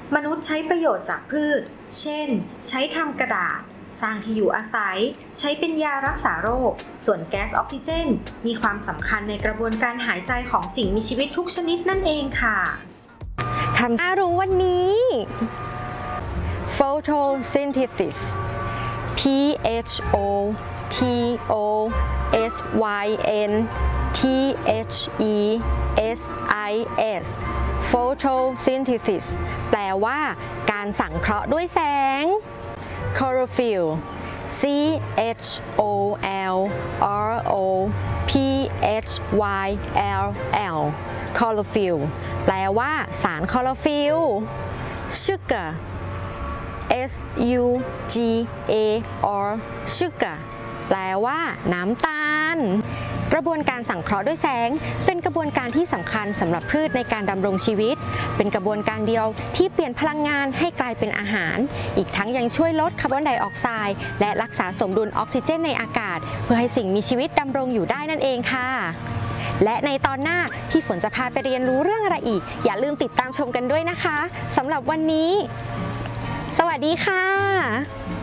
มนุษย์ใช้ประโยชน์จากพืชเช่นใช้ทำกระดาษสร้างที่อยู่อาศัยใช้เป็นยารักษาโรคส่วนแก๊สออกซิเจนมีความสำคัญในกระบวนการหายใจของสิ่งมีชีวิตทุกชนิดนั่นเองค่ะคำน่ารู้วันนี้ photosynthesis P H O T O S Y N T H E S I S photosynthesis แปลว่าการสังเคราะห์ด้วยแสง chlorophyll C H O L R O P H Y L L chlorophyll แปลว่าสารคลอโรฟิล sugar S U G A R sugar แปลว่าน้ำตาลกระบวนการสังเคราะห์ด้วยแสงเป็นกระบวนการที่สำคัญสำหรับพืชในการดำรงชีวิตเป็นกระบวนการเดียวที่เปลี่ยนพลังงานให้กลายเป็นอาหารอีกทั้งยังช่วยลดคาร์บอนไดออกไซด์และรักษาสมดุลออกซิเจนในอากาศเพื่อให้สิ่งมีชีวิตดำรงอยู่ได้นั่นเองค่ะและในตอนหน้าที่ฝนจะพาไปเรียนรู้เรื่องอะไรอีกอย่าลืมติดตามชมกันด้วยนะคะสำหรับวันนี้สวัสดีค่ะ